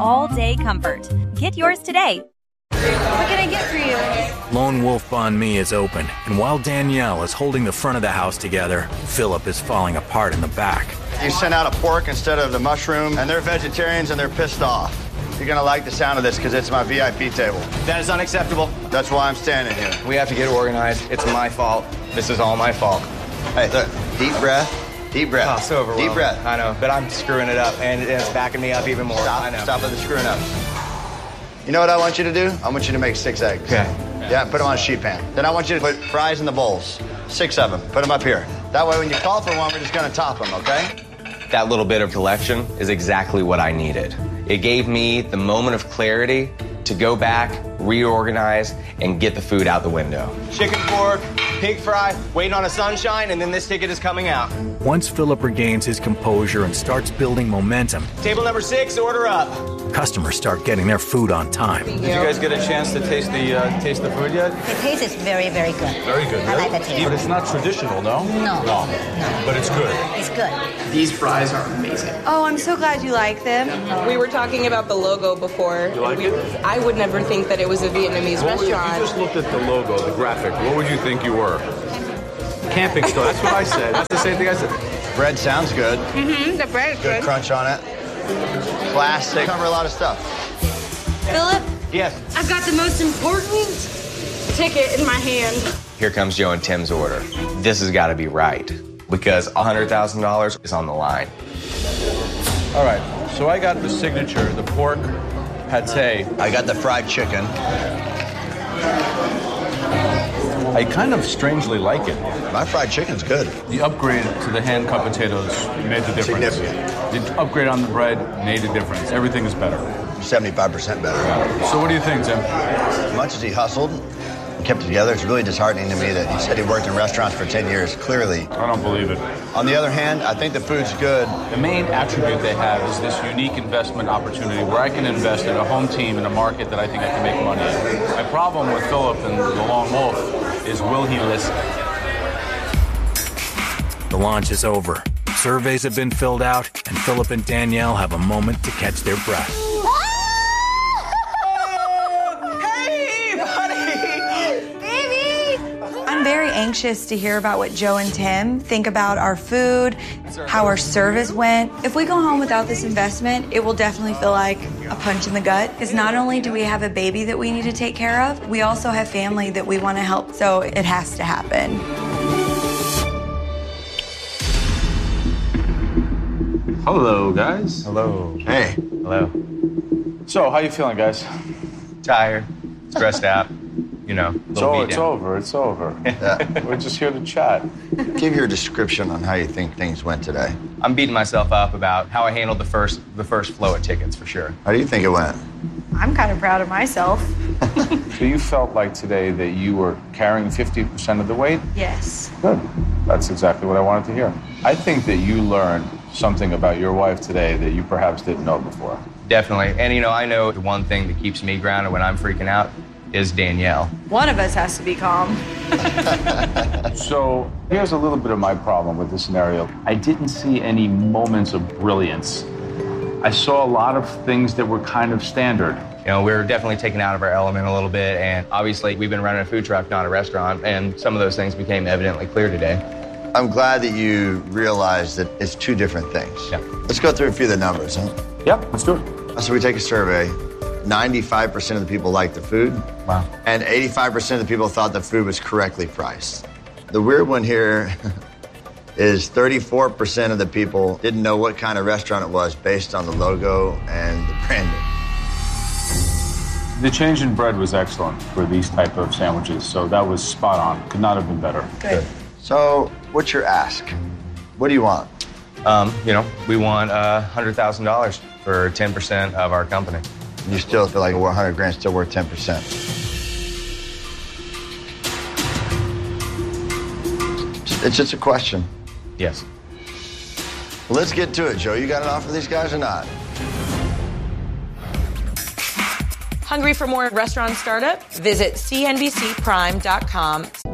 all-day comfort. Get yours today. What can I get for you? Lone Wolf Banh Mi is open, and while Danielle is holding the front of the house together, Philip is falling apart in the back. You sent out a pork instead of the mushroom, and they're vegetarians and they're pissed off. You're gonna like the sound of this because it's my VIP table. That is unacceptable. That's why I'm standing here. We have to get organized. It's my fault. This is all my fault. Hey, look, deep breath, deep breath. Oh, so overwhelming. Deep breath. I know, but I'm screwing it up, and it's backing me up even more. I know. Stop with the screwing up. You know what I want you to do? I want you to make 6 eggs. Okay. Yeah, put them on a sheet pan. Then I want you to put fries in the bowls. 6 of them. Put them up here. That way when you call for one, we're just gonna top them, okay? That little bit of collection is exactly what I needed. It gave me the moment of clarity to go back, reorganize, and get the food out the window. Chicken fork, pig fry, waiting on a sunshine, and then this ticket is coming out. Once Philip regains his composure and starts building momentum, Table number 6, order up. customers start getting their food on time. Did you guys get a chance to taste the food yet? The taste is very, very good. Very good. I like the taste. But it's not traditional, no? No. But it's good. It's good. These fries are amazing. Oh, I'm so glad you like them. We were talking about the logo before. You like it? I would never think that it was a Vietnamese If you restaurant. just looked at the logo, the graphic, what would you think you were? Camping store. That's what I said. That's the same thing I said. Bread sounds good. Mm-hmm, the bread is Good crunch on it. Classic. Cover a lot of stuff. Philip, Yes. I've got the most important ticket in my hand. Here comes Joe and Tim's order. This has got to be right, because $100,000 is on the line. All right. So I got the signature, the pork pate. I got the fried chicken. I kind of strangely like it. My fried chicken's good. The upgrade to the hand-cut potatoes made the difference. Significant. The upgrade on the bread made a difference. Everything is better. 75% better. So what do you think, Tim? As much as he hustled and kept it together, it's really disheartening to me that he said he worked in restaurants for 10 years. Clearly. I don't believe it. On the other hand, I think the food's good. The main attribute they have is this unique investment opportunity where I can invest in a home team in a market that I think I can make money in. My problem with Philip and the Lone Wolf is, will he listen? The launch is over. Surveys have been filled out, and Philip and Danielle have a moment to catch their breath. Hey, buddy! baby! I'm very anxious to hear about what Joe and Tim think about our food, how our service went. If we go home without this investment, it will definitely feel like a punch in the gut. Because not only do we have a baby that we need to take care of, we also have family that we want to help. So it has to happen. Hello, guys. Hello. Hey. Hello. So, how you feeling, guys? Tired, stressed out, you know. It's over. It's over. Yeah. We're just here to chat. Give your description on how you think things went today. I'm beating myself up about how I handled the first flow of tickets, for sure. How do you think it went? I'm kind of proud of myself. So you felt like today that you were carrying 50% of the weight? Yes. Good. That's exactly what I wanted to hear. I think that you learned something about your wife today that you perhaps didn't know before. Definitely. And, you know, I know the one thing that keeps me grounded when I'm freaking out is Danielle. One of us has to be calm. So here's a little bit of my problem with this scenario. I didn't see any moments of brilliance. I saw a lot of things that were kind of standard. You know, we're definitely taken out of our element a little bit, and obviously we've been running a food truck, not a restaurant, and some of those things became evidently clear today. I'm glad that you realized that it's two different things. Yeah. Let's go through a few of the numbers, huh? Yep, let's do it. So we take a survey. 95% of the people liked the food. Wow. And 85% of the people thought the food was correctly priced. The weird one here is 34% of the people didn't know what kind of restaurant it was based on the logo and the branding. The change in bread was excellent for these type of sandwiches, so that was spot on. Could not have been better. Good. So what's your ask? What do you want? You know, we want $100,000 for 10% of our company. You still feel like 100 grand still worth 10%? It's just a question. Yes. Well, let's get to it, Joe. You got an offer for these guys or not? Hungry for more restaurant startup? Visit cnbcprime.com